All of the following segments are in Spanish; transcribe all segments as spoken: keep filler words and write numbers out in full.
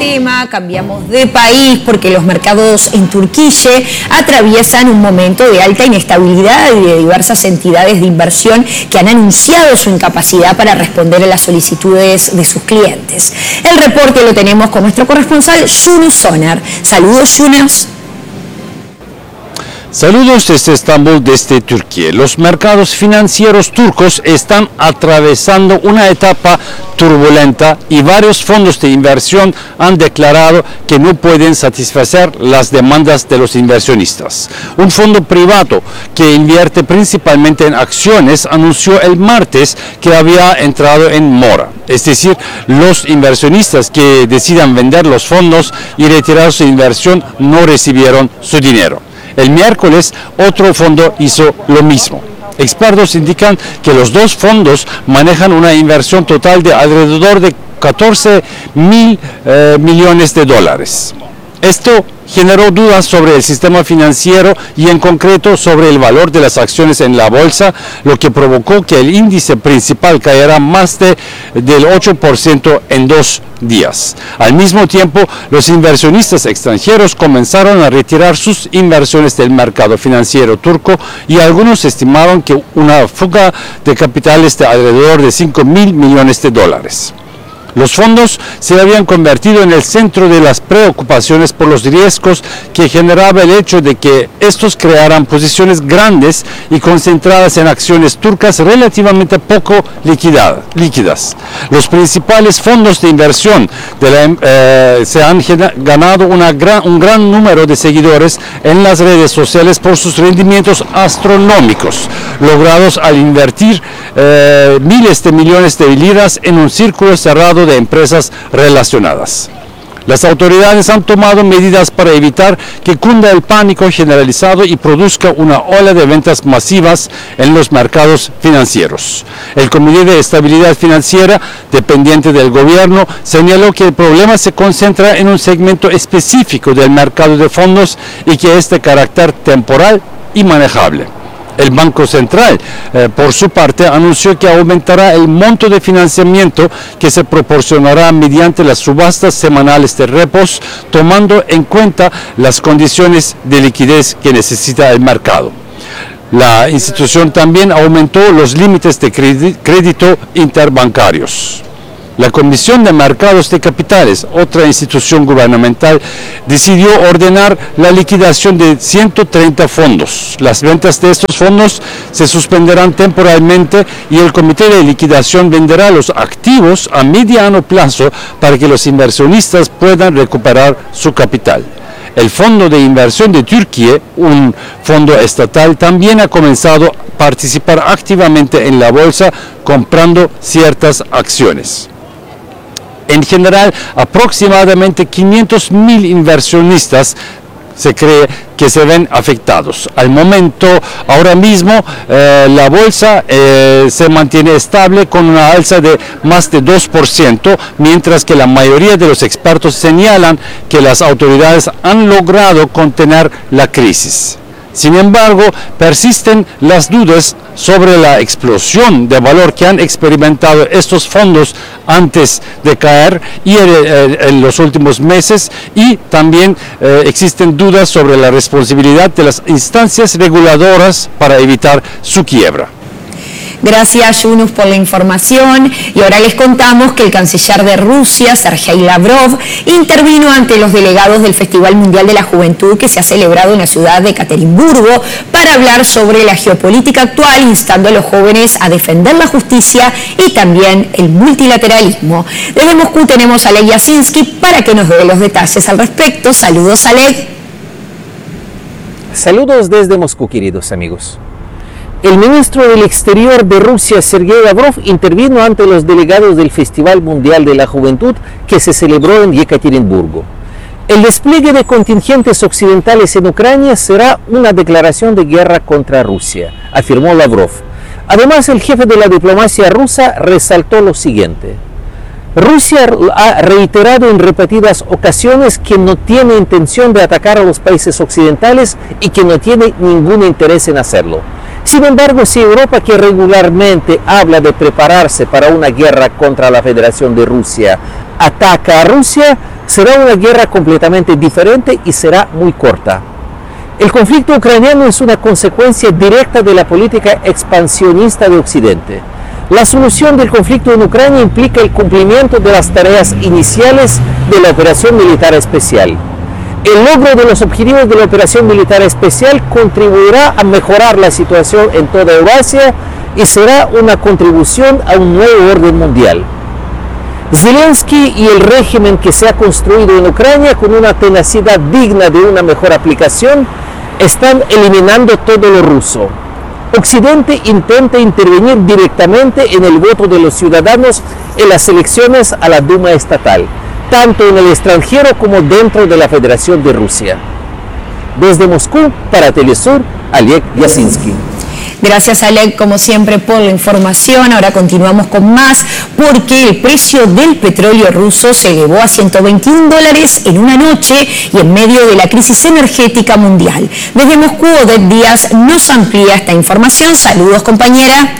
tema, cambiamos de país porque los mercados en Turquía atraviesan un momento de alta inestabilidad y de diversas entidades de inversión que han anunciado su incapacidad para responder a las solicitudes de sus clientes. El reporte lo tenemos con nuestro corresponsal Yunus Soner. Saludos, Yunus. Saludos desde Estambul, desde Turquía. Los mercados financieros turcos están atravesando una etapa turbulenta y varios fondos de inversión han declarado que no pueden satisfacer las demandas de los inversionistas. Un fondo privado que invierte principalmente en acciones anunció el martes que había entrado en mora. Es decir, los inversionistas que decidan vender los fondos y retirar su inversión no recibieron su dinero. El miércoles, otro fondo hizo lo mismo. Expertos indican que los dos fondos manejan una inversión total de alrededor de catorce mil eh, millones de dólares. Esto generó dudas sobre el sistema financiero y en concreto sobre el valor de las acciones en la bolsa, lo que provocó que el índice principal cayera más de, del ocho por ciento en dos días. Al mismo tiempo, los inversionistas extranjeros comenzaron a retirar sus inversiones del mercado financiero turco y algunos estimaron que una fuga de capitales de alrededor de cinco mil millones de dólares. Los fondos se habían convertido en el centro de las preocupaciones por los riesgos que generaba el hecho de que estos crearan posiciones grandes y concentradas en acciones turcas relativamente poco liquidad, líquidas. Los principales fondos de inversión de la, eh, se han ganado una gran, un gran número de seguidores en las redes sociales por sus rendimientos astronómicos, logrados al invertir eh, miles de millones de liras en un círculo cerrado de empresas relacionadas. Las autoridades han tomado medidas para evitar que cunda el pánico generalizado y produzca una ola de ventas masivas en los mercados financieros. El Comité de Estabilidad Financiera, dependiente del gobierno, señaló que el problema se concentra en un segmento específico del mercado de fondos y que es de carácter temporal y manejable. El Banco Central, eh, por su parte, anunció que aumentará el monto de financiamiento que se proporcionará mediante las subastas semanales de repos, tomando en cuenta las condiciones de liquidez que necesita el mercado. La institución también aumentó los límites de crédito interbancarios. La Comisión de Mercados de Capitales, otra institución gubernamental, decidió ordenar la liquidación de ciento treinta fondos. Las ventas de estos fondos se suspenderán temporalmente y el Comité de Liquidación venderá los activos a mediano plazo para que los inversionistas puedan recuperar su capital. El Fondo de Inversión de Turquía, un fondo estatal, también ha comenzado a participar activamente en la bolsa comprando ciertas acciones. En general, aproximadamente quinientos mil inversionistas se cree que se ven afectados. Al momento, ahora mismo, eh, la bolsa eh, se mantiene estable con una alza de más de dos por ciento, mientras que la mayoría de los expertos señalan que las autoridades han logrado contener la crisis. Sin embargo, persisten las dudas sobre la explosión de valor que han experimentado estos fondos antes de caer y en, en, en los últimos meses, y también eh, existen dudas sobre la responsabilidad de las instancias reguladoras para evitar su quiebra. Gracias, Yunus, por la información. Y ahora les contamos que el canciller de Rusia, Sergei Lavrov, intervino ante los delegados del Festival Mundial de la Juventud que se ha celebrado en la ciudad de Ekaterimburgo para hablar sobre la geopolítica actual, instando a los jóvenes a defender la justicia y también el multilateralismo. Desde Moscú tenemos a Oleg Yasinski para que nos dé los detalles al respecto. Saludos, Oleg. Saludos desde Moscú, queridos amigos. El ministro del Exterior de Rusia, Sergei Lavrov, intervino ante los delegados del Festival Mundial de la Juventud que se celebró en Ekaterimburgo. El despliegue de contingentes occidentales en Ucrania será una declaración de guerra contra Rusia, afirmó Lavrov. Además, el jefe de la diplomacia rusa resaltó lo siguiente: Rusia ha reiterado en repetidas ocasiones que no tiene intención de atacar a los países occidentales y que no tiene ningún interés en hacerlo. Sin embargo, si Europa, que regularmente habla de prepararse para una guerra contra la Federación de Rusia, ataca a Rusia, Será una guerra completamente diferente y será muy corta. El conflicto ucraniano es una consecuencia directa de la política expansionista de Occidente. La solución del conflicto en Ucrania implica el cumplimiento de las tareas iniciales de la operación militar especial. El logro de los objetivos de la operación militar especial contribuirá a mejorar la situación en toda Eurasia y será una contribución a un nuevo orden mundial. Zelensky y el régimen que se ha construido en Ucrania con una tenacidad digna de una mejor aplicación están eliminando todo lo ruso. Occidente intenta intervenir directamente en el voto de los ciudadanos en las elecciones a la Duma estatal, tanto en el extranjero como dentro de la Federación de Rusia. Desde Moscú, para Telesur, Oleg Yasinski. Gracias, Oleg, como siempre, por la información. Ahora continuamos con más, porque el precio del petróleo ruso se elevó a ciento veintiún dólares en una noche y en medio de la crisis energética mundial. Desde Moscú, Odette Díaz nos amplía esta información. Saludos, compañera.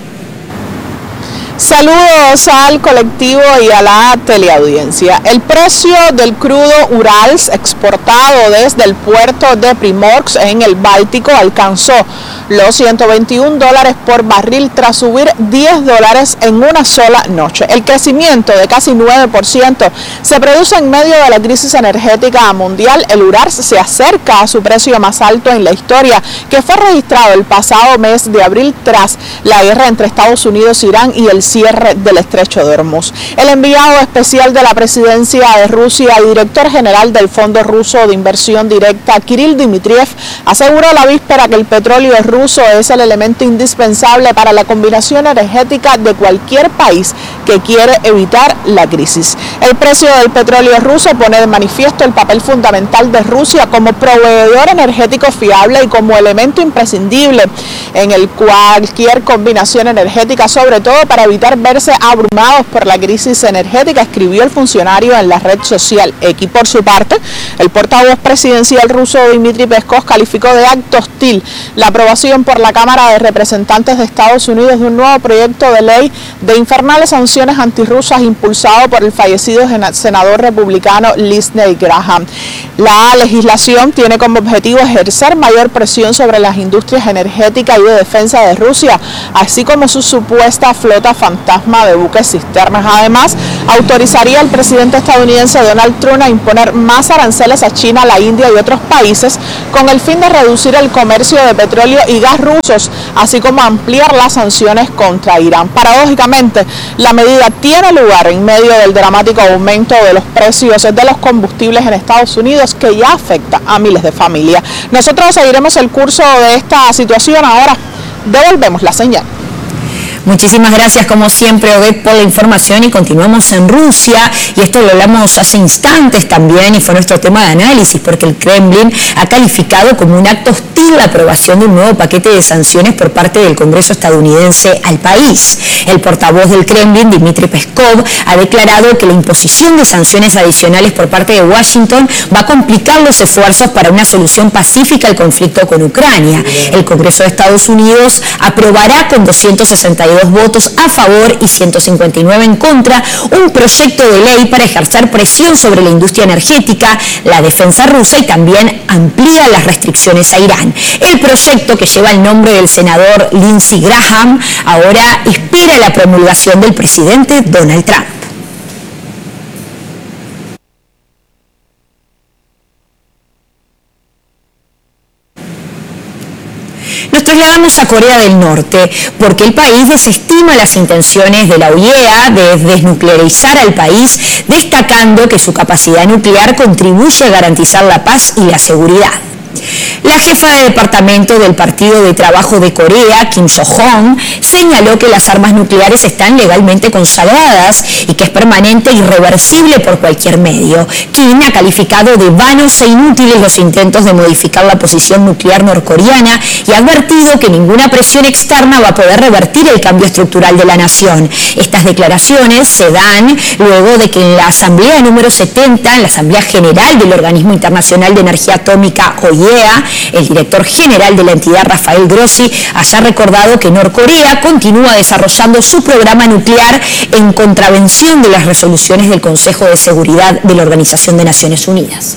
Saludos al colectivo y a la teleaudiencia. El precio del crudo Urals exportado desde el puerto de Primorsk en el Báltico alcanzó los ciento veintiún dólares por barril tras subir diez dólares en una sola noche. El crecimiento de casi nueve por ciento se produce en medio de la crisis energética mundial. El Urals se acerca a su precio más alto en la historia, que fue registrado el pasado mes de abril tras la guerra entre Estados Unidos, Irán y el cierre del estrecho de Hormuz. El enviado especial de la presidencia de Rusia y director general del Fondo Ruso de Inversión Directa, Kirill Dmitriev, aseguró la víspera que el petróleo ruso es el elemento indispensable para la combinación energética de cualquier país que quiere evitar la crisis. El precio del petróleo ruso pone de manifiesto el papel fundamental de Rusia como proveedor energético fiable y como elemento imprescindible en el cualquier combinación energética, sobre todo para evitar verse abrumados por la crisis energética, escribió el funcionario en la red social X. Por su parte, el portavoz presidencial ruso Dmitry Peskov calificó de acto hostil la aprobación por la Cámara de Representantes de Estados Unidos de un nuevo proyecto de ley de infernales sanciones antirrusas impulsado por el fallecido senador republicano Lindsey Graham. La legislación tiene como objetivo ejercer mayor presión sobre las industrias energéticas y de defensa de Rusia, así como su supuesta flota fantasma de buques cisternas. Además, autorizaría al presidente estadounidense Donald Trump a imponer más aranceles a China, la India y otros países con el fin de reducir el comercio de petróleo y gas rusos, así como ampliar las sanciones contra Irán. Paradójicamente, la medida tiene lugar en medio del dramático aumento de los precios de los combustibles en Estados Unidos, que ya afecta a miles de familias. Nosotros seguiremos el curso de esta situación. Ahora devolvemos la señal. Muchísimas gracias, como siempre, Odette, por la información, y continuamos en Rusia, y esto lo hablamos hace instantes también, y fue nuestro tema de análisis, porque el Kremlin ha calificado como un acto hostil la aprobación de un nuevo paquete de sanciones por parte del Congreso estadounidense al país. El portavoz del Kremlin, Dmitry Peskov, ha declarado que la imposición de sanciones adicionales por parte de Washington va a complicar los esfuerzos para una solución pacífica al conflicto con Ucrania. El Congreso de Estados Unidos aprobará con doscientos sesenta y dos votos a favor y ciento cincuenta y nueve en contra un proyecto de ley para ejercer presión sobre la industria energética, la defensa rusa y también amplía las restricciones a Irán. El proyecto, que lleva el nombre del senador Lindsey Graham, ahora espera la promulgación del presidente Donald Trump. Nos trasladamos a Corea del Norte, porque el país desestima las intenciones de la O E A de desnuclearizar al país, destacando que su capacidad nuclear contribuye a garantizar la paz y la seguridad. La jefa de departamento del Partido de Trabajo de Corea, Kim So-hong, señaló que las armas nucleares están legalmente consagradas y que es permanente e irreversible por cualquier medio. Kim ha calificado de vanos e inútiles los intentos de modificar la posición nuclear norcoreana y ha advertido que ninguna presión externa va a poder revertir el cambio estructural de la nación. Estas declaraciones se dan luego de que en la Asamblea número setenta, en la Asamblea General del Organismo Internacional de Energía Atómica, O I E A, el director general de la entidad, Rafael Grossi, haya recordado que Norcorea continúa desarrollando su programa nuclear en contravención de las resoluciones del Consejo de Seguridad de la Organización de Naciones Unidas.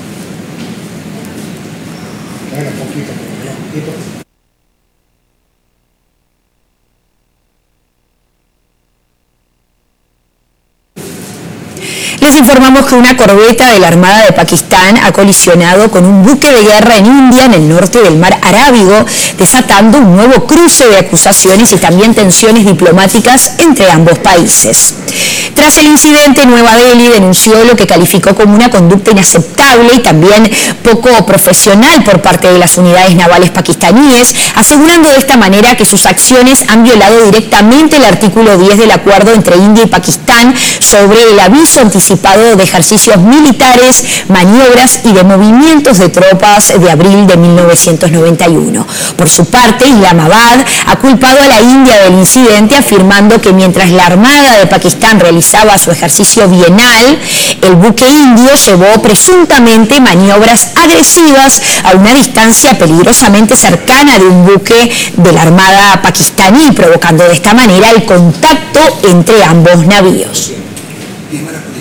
Les informamos que una corbeta de la Armada de Pakistán ha colisionado con un buque de guerra en India, en el norte del mar Arábigo, desatando un nuevo cruce de acusaciones y también tensiones diplomáticas entre ambos países. Tras el incidente, Nueva Delhi denunció lo que calificó como una conducta inaceptable y también poco profesional por parte de las unidades navales pakistaníes, asegurando de esta manera que sus acciones han violado directamente el artículo diez del acuerdo entre India y Pakistán sobre el aviso anticipado de ejercicios militares, maniobras y de movimientos de tropas de abril de mil novecientos noventa y uno. Por su parte, Islamabad ha culpado a la India del incidente, afirmando que mientras la Armada de Pakistán realizaba su ejercicio bienal, el buque indio llevó presuntamente maniobras agresivas a una distancia peligrosamente cercana de un buque de la Armada pakistaní, provocando de esta manera el contacto entre ambos navíos.